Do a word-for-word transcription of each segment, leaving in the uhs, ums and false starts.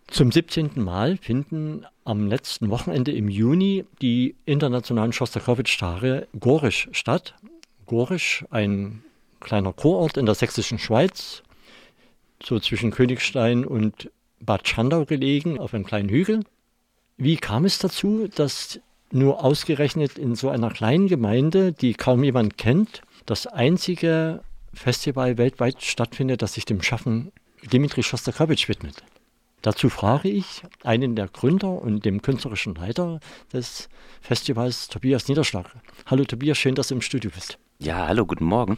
Zum siebzehnten Mal finden am letzten Wochenende im Juni die internationalen Schostakowitsch-Tage Gorisch statt. Gorisch, ein kleiner Kurort in der sächsischen Schweiz, so zwischen Königstein und Bad Schandau gelegen, auf einem kleinen Hügel. Wie kam es dazu, dass nur ausgerechnet in so einer kleinen Gemeinde, die kaum jemand kennt, das einzige Festival weltweit stattfindet, das sich dem Schaffen Dmitri Schostakowitsch widmet? Dazu frage ich einen der Gründer und dem künstlerischen Leiter des Festivals, Tobias Niederschlag. Hallo Tobias, schön, dass du im Studio bist. Ja, hallo, guten Morgen.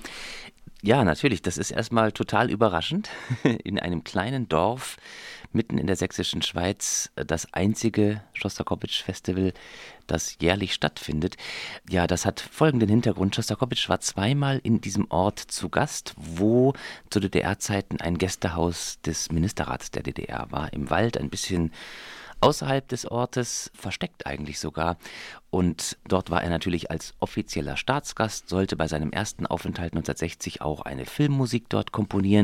Ja, natürlich, das ist erstmal total überraschend. In einem kleinen Dorf mitten in der sächsischen Schweiz das einzige Schostakowitsch-Festival, das jährlich stattfindet. Ja, das hat folgenden Hintergrund. Schostakowitsch war zweimal in diesem Ort zu Gast, wo zu D D R-Zeiten ein Gästehaus des Ministerrats der D D R war. Im Wald, ein bisschen außerhalb des Ortes, versteckt eigentlich sogar. Und dort war er natürlich als offizieller Staatsgast, sollte bei seinem ersten Aufenthalt neunzehnhundertsechzig auch eine Filmmusik dort komponieren.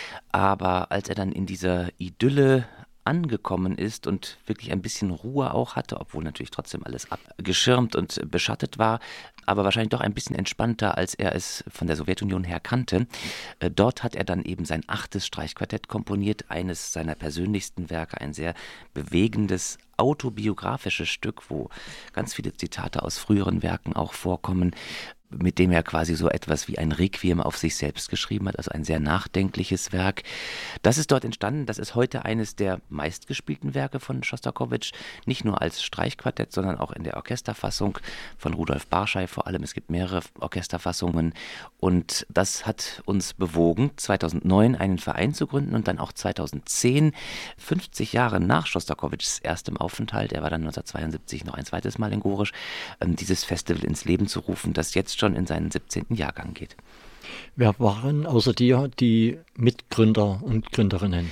Aber als er dann in dieser Idylle angekommen ist und wirklich ein bisschen Ruhe auch hatte, obwohl natürlich trotzdem alles abgeschirmt und beschattet war, aber wahrscheinlich doch ein bisschen entspannter, als er es von der Sowjetunion her kannte. Äh, dort hat er dann eben sein achtes Streichquartett komponiert, eines seiner persönlichsten Werke, ein sehr bewegendes, autobiografisches Stück, wo ganz viele Zitate aus früheren Werken auch vorkommen, mit dem er quasi so etwas wie ein Requiem auf sich selbst geschrieben hat, also ein sehr nachdenkliches Werk. Das ist dort entstanden, das ist heute eines der meistgespielten Werke von Schostakowitsch, nicht nur als Streichquartett, sondern auch in der Orchesterfassung von Rudolf Barschei vor allem. Es gibt mehrere Orchesterfassungen und das hat uns bewogen, zweitausendneun einen Verein zu gründen und dann auch zweitausendzehn, fünfzig Jahre nach Schostakowitschs erstem Aufenthalt, er war dann neunzehnhundertzweiundsiebzig noch ein zweites Mal in Gorisch, dieses Festival ins Leben zu rufen, das jetzt schon in seinen siebzehnten Jahrgang geht. Wer waren außer dir die Mitgründer und Gründerinnen?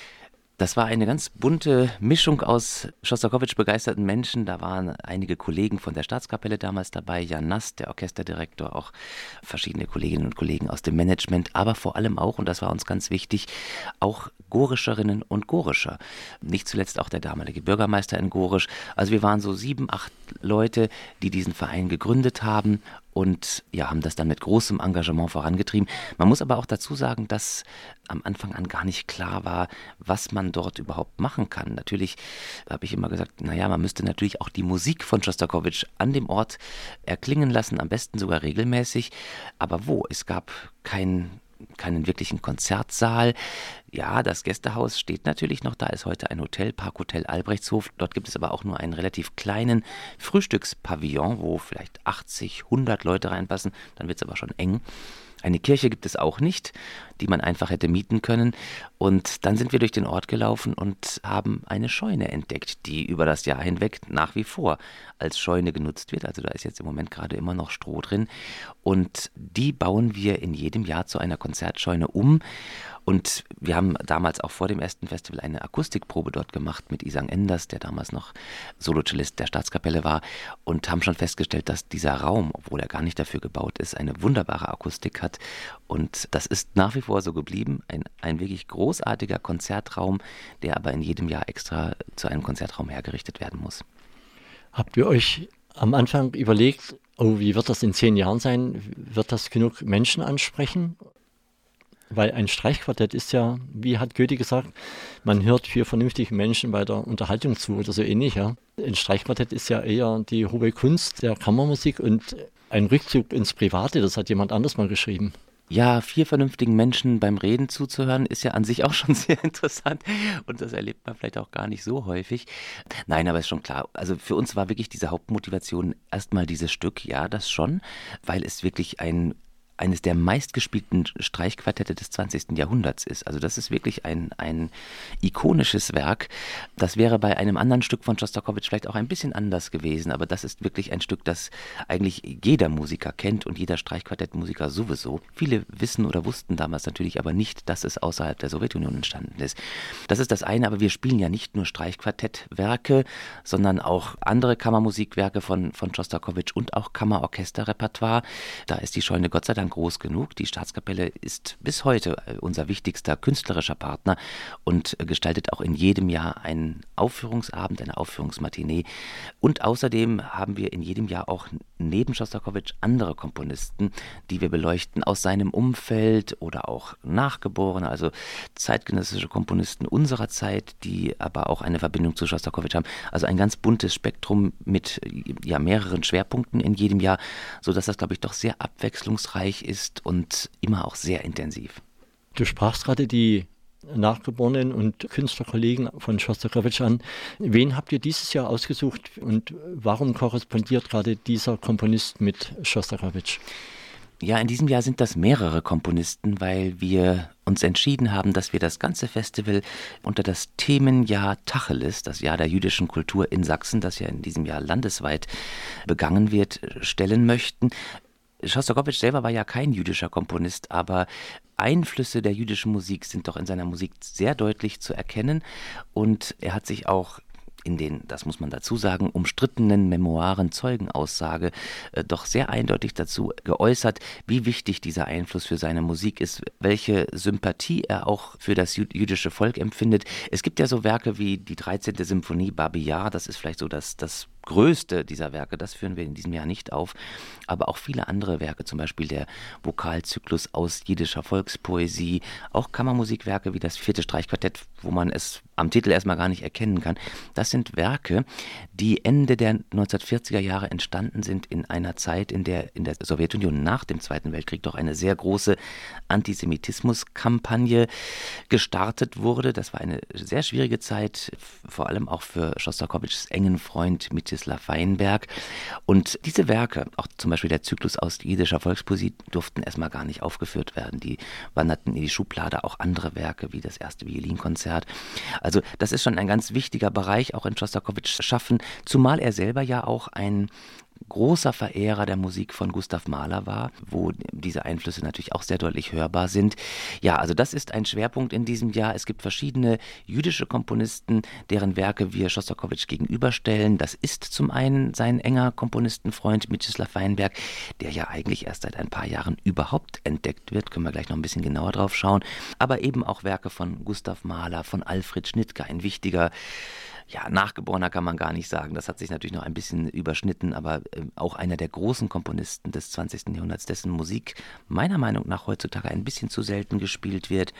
Das war eine ganz bunte Mischung aus Schostakowitsch begeisterten Menschen. Da waren einige Kollegen von der Staatskapelle damals dabei, Jan Nass, der Orchesterdirektor, auch verschiedene Kolleginnen und Kollegen aus dem Management, aber vor allem auch, und das war uns ganz wichtig, auch Gorischerinnen und Gorischer. Nicht zuletzt auch der damalige Bürgermeister in Gorisch. Also wir waren so sieben, acht Leute, die diesen Verein gegründet haben und ja, haben das dann mit großem Engagement vorangetrieben. Man muss aber auch dazu sagen, dass am Anfang an gar nicht klar war, was man dort überhaupt machen kann. Natürlich habe ich immer gesagt, naja, man müsste natürlich auch die Musik von Schostakowitsch an dem Ort erklingen lassen, am besten sogar regelmäßig. Aber wo? Es gab kein keinen wirklichen Konzertsaal. Ja, das Gästehaus steht natürlich noch da, ist heute ein Hotel, Parkhotel Albrechtshof. Dort gibt es aber auch nur einen relativ kleinen Frühstückspavillon, wo vielleicht achtzig, hundert Leute reinpassen. Dann wird es aber schon eng. Eine Kirche gibt es auch nicht, die man einfach hätte mieten können. Und dann sind wir durch den Ort gelaufen und haben eine Scheune entdeckt, die über das Jahr hinweg nach wie vor als Scheune genutzt wird. Also da ist jetzt im Moment gerade immer noch Stroh drin. Und die bauen wir in jedem Jahr zu einer Konzertscheune um. Und wir haben damals auch vor dem ersten Festival eine Akustikprobe dort gemacht mit Isang Enders, der damals noch Solocellist der Staatskapelle war, und haben schon festgestellt, dass dieser Raum, obwohl er gar nicht dafür gebaut ist, eine wunderbare Akustik hat. Und das ist nach wie vor so geblieben. Ein, ein wirklich großartiger Konzertraum, der aber in jedem Jahr extra zu einem Konzertraum hergerichtet werden muss. Habt ihr euch am Anfang überlegt, oh, wie wird das in zehn Jahren sein? Wird das genug Menschen ansprechen? Weil ein Streichquartett ist ja, wie hat Goethe gesagt, man hört vier vernünftigen Menschen bei der Unterhaltung zu oder so ähnlich. Ja. Ein Streichquartett ist ja eher die hohe Kunst der Kammermusik und ein Rückzug ins Private, das hat jemand anders mal geschrieben. Ja, vier vernünftigen Menschen beim Reden zuzuhören, ist ja an sich auch schon sehr interessant und das erlebt man vielleicht auch gar nicht so häufig. Nein, aber ist schon klar, also für uns war wirklich diese Hauptmotivation erstmal dieses Stück, ja, das schon, weil es wirklich ein eines der meistgespielten Streichquartette des zwanzigsten Jahrhunderts ist. Also das ist wirklich ein, ein ikonisches Werk. Das wäre bei einem anderen Stück von Schostakowitsch vielleicht auch ein bisschen anders gewesen, aber das ist wirklich ein Stück, das eigentlich jeder Musiker kennt und jeder Streichquartettmusiker sowieso. Viele wissen oder wussten damals natürlich aber nicht, dass es außerhalb der Sowjetunion entstanden ist. Das ist das eine, aber wir spielen ja nicht nur Streichquartettwerke, sondern auch andere Kammermusikwerke von, von Schostakowitsch und auch Kammerorchesterrepertoire. Da ist die Scheune Gott sei Dank groß genug. Die Staatskapelle ist bis heute unser wichtigster künstlerischer Partner und gestaltet auch in jedem Jahr einen Aufführungsabend, eine Aufführungsmatinee. Und außerdem haben wir in jedem Jahr auch neben Schostakowitsch andere Komponisten, die wir beleuchten aus seinem Umfeld oder auch Nachgeborene, also zeitgenössische Komponisten unserer Zeit, die aber auch eine Verbindung zu Schostakowitsch haben. Also ein ganz buntes Spektrum mit ja, mehreren Schwerpunkten in jedem Jahr, sodass das, glaube ich, doch sehr abwechslungsreich ist und immer auch sehr intensiv. Du sprachst gerade die Nachgeborenen und Künstlerkollegen von Schostakowitsch an. Wen habt ihr dieses Jahr ausgesucht und warum korrespondiert gerade dieser Komponist mit Schostakowitsch? Ja, in diesem Jahr sind das mehrere Komponisten, weil wir uns entschieden haben, dass wir das ganze Festival unter das Themenjahr Tacheles, das Jahr der jüdischen Kultur in Sachsen, das ja in diesem Jahr landesweit begangen wird, stellen möchten. Schostakowitsch selber war ja kein jüdischer Komponist, aber Einflüsse der jüdischen Musik sind doch in seiner Musik sehr deutlich zu erkennen und er hat sich auch in den, das muss man dazu sagen, umstrittenen Memoiren Zeugenaussage äh, doch sehr eindeutig dazu geäußert, wie wichtig dieser Einfluss für seine Musik ist, welche Sympathie er auch für das jü- jüdische Volk empfindet. Es gibt ja so Werke wie die dreizehnte Symphonie Babi Yar, das ist vielleicht so das, das größte dieser Werke, das führen wir in diesem Jahr nicht auf, aber auch viele andere Werke, zum Beispiel der Vokalzyklus aus jiddischer Volkspoesie, auch Kammermusikwerke wie das vierte Streichquartett, wo man es am Titel erstmal gar nicht erkennen kann. Das sind Werke, die Ende der neunzehnhundertvierziger Jahre entstanden sind in einer Zeit, in der in der Sowjetunion nach dem Zweiten Weltkrieg doch eine sehr große Antisemitismuskampagne gestartet wurde. Das war eine sehr schwierige Zeit, vor allem auch für Schostakowitschs engen Freund Mstislav Weinberg. Und diese Werke, auch zum Beispiel der Zyklus aus jiddischer Volkspoesie, durften erstmal gar nicht aufgeführt werden. Die wanderten in die Schublade, auch andere Werke wie das erste Violinkonzert. Also das ist schon ein ganz wichtiger Bereich, auch in Schostakowitschs Schaffen, zumal er selber ja auch ein großer Verehrer der Musik von Gustav Mahler war, wo diese Einflüsse natürlich auch sehr deutlich hörbar sind. Ja, also das ist ein Schwerpunkt in diesem Jahr. Es gibt verschiedene jüdische Komponisten, deren Werke wir Schostakowitsch gegenüberstellen. Das ist zum einen sein enger Komponistenfreund Mstislav Weinberg, der ja eigentlich erst seit ein paar Jahren überhaupt entdeckt wird. Können wir gleich noch ein bisschen genauer drauf schauen. Aber eben auch Werke von Gustav Mahler, von Alfred Schnittke, ein wichtiger Ja, Nachgeborener kann man gar nicht sagen. Das hat sich natürlich noch ein bisschen überschnitten, aber äh, auch einer der großen Komponisten des zwanzigsten Jahrhunderts, dessen Musik meiner Meinung nach heutzutage ein bisschen zu selten gespielt wird.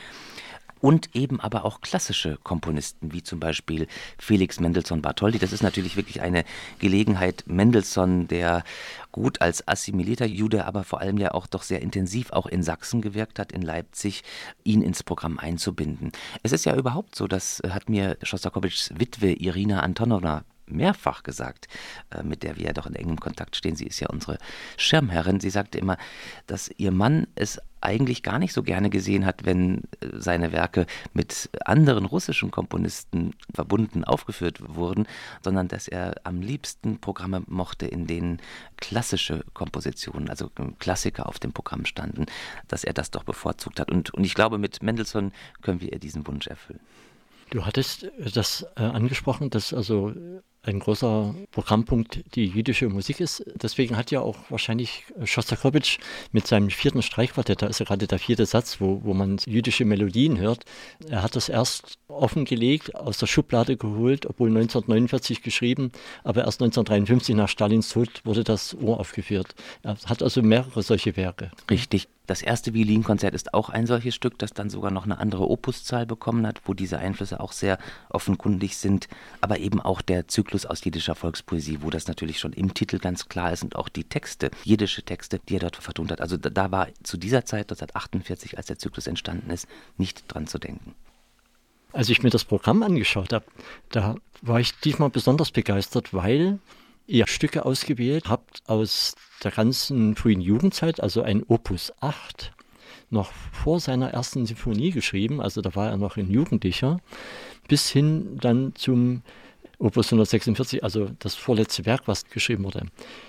Und eben aber auch klassische Komponisten, wie zum Beispiel Felix Mendelssohn Bartholdy. Das ist natürlich wirklich eine Gelegenheit, Mendelssohn, der gut als assimilierter Jude, aber vor allem ja auch doch sehr intensiv auch in Sachsen gewirkt hat, in Leipzig, ihn ins Programm einzubinden. Es ist ja überhaupt so, das hat mir Schostakowitschs Witwe Irina Antonowna mehrfach gesagt, mit der wir ja doch in engem Kontakt stehen. Sie ist ja unsere Schirmherrin. Sie sagte immer, dass ihr Mann es eigentlich gar nicht so gerne gesehen hat, wenn seine Werke mit anderen russischen Komponisten verbunden aufgeführt wurden, sondern dass er am liebsten Programme mochte, in denen klassische Kompositionen, also Klassiker auf dem Programm standen, dass er das doch bevorzugt hat. Und, und ich glaube, mit Mendelssohn können wir ihr diesen Wunsch erfüllen. Du hattest das äh, angesprochen, dass also ein großer Programmpunkt die jüdische Musik ist. Deswegen hat ja auch wahrscheinlich Schostakowitsch mit seinem vierten Streichquartett, da ist ja gerade der vierte Satz, wo, wo man jüdische Melodien hört, er hat das erst offengelegt, aus der Schublade geholt, obwohl neunzehnhundertneunundvierzig geschrieben, aber erst neunzehnhundertdreiundfünfzig nach Stalins Tod wurde das uraufgeführt. Er hat also mehrere solche Werke. Richtig. Das erste Violinkonzert ist auch ein solches Stück, das dann sogar noch eine andere Opuszahl bekommen hat, wo diese Einflüsse auch sehr offenkundig sind, aber eben auch der Zyklus aus jiddischer Volkspoesie, wo das natürlich schon im Titel ganz klar ist und auch die Texte, jiddische Texte, die er dort vertont hat. Also da, da war zu dieser Zeit, neunzehnhundertachtundvierzig, als der Zyklus entstanden ist, nicht dran zu denken. Als ich mir das Programm angeschaut habe, da war ich diesmal besonders begeistert, weil ihr Stücke ausgewählt habt aus der ganzen frühen Jugendzeit, also ein Opus acht, noch vor seiner ersten Sinfonie geschrieben, also da war er noch ein Jugendlicher, bis hin dann zum Opus hundertsechsundvierzig, also das vorletzte Werk, was geschrieben wurde.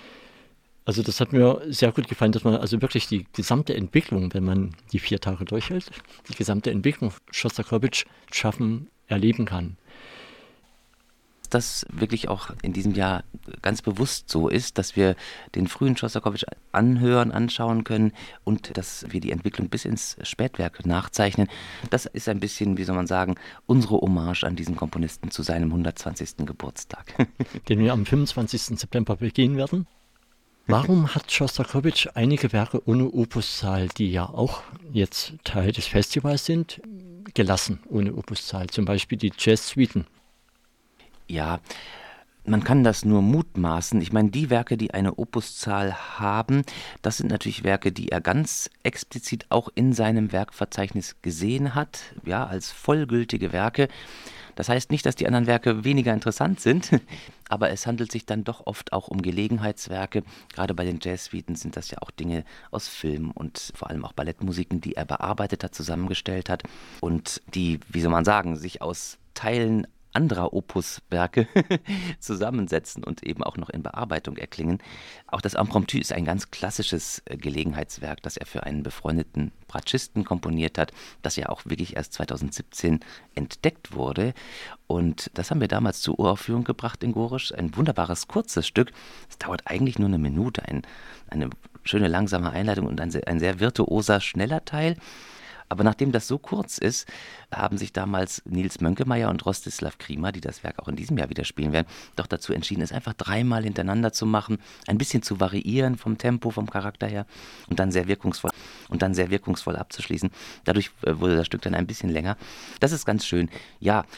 Also das hat mir sehr gut gefallen, dass man also wirklich die gesamte Entwicklung, wenn man die vier Tage durchhält, die gesamte Entwicklung Schostakowitsch schaffen, erleben kann. das wirklich auch in diesem Jahr ganz bewusst so ist, dass wir den frühen Schostakowitsch anhören, anschauen können und dass wir die Entwicklung bis ins Spätwerk nachzeichnen. Das ist ein bisschen, wie soll man sagen, unsere Hommage an diesen Komponisten zu seinem hundertzwanzigsten Geburtstag. Den wir am fünfundzwanzigsten September begehen werden. Warum hat Schostakowitsch einige Werke ohne Opuszahl, die ja auch jetzt Teil des Festivals sind, gelassen ohne Opuszahl? Zum Beispiel die Jazz-Suiten. Ja, man kann das nur mutmaßen. Ich meine, die Werke, die eine Opuszahl haben, das sind natürlich Werke, die er ganz explizit auch in seinem Werkverzeichnis gesehen hat, ja, als vollgültige Werke. Das heißt nicht, dass die anderen Werke weniger interessant sind, aber es handelt sich dann doch oft auch um Gelegenheitswerke. Gerade bei den Jazz-Suiten sind das ja auch Dinge aus Film und vor allem auch Ballettmusiken, die er bearbeitet hat, zusammengestellt hat und die, wie soll man sagen, sich aus Teilen anderer Opuswerke zusammensetzen und eben auch noch in Bearbeitung erklingen. Auch das Impromptu ist ein ganz klassisches Gelegenheitswerk, das er für einen befreundeten Bratschisten komponiert hat, das ja auch wirklich erst zweitausendsiebzehn entdeckt wurde. Und das haben wir damals zur Uraufführung gebracht in Gorisch. Ein wunderbares, kurzes Stück. Es dauert eigentlich nur eine Minute, ein, eine schöne, langsame Einleitung und ein, ein sehr virtuoser, schneller Teil. Aber nachdem das so kurz ist, haben sich damals Nils Mönkemeyer und Rostislav Krima, die das Werk auch in diesem Jahr wieder spielen werden, doch dazu entschieden, es einfach dreimal hintereinander zu machen, ein bisschen zu variieren vom Tempo, vom Charakter her und dann sehr wirkungsvoll und dann sehr wirkungsvoll abzuschließen. Dadurch wurde das Stück dann ein bisschen länger. Das ist ganz schön. Ja,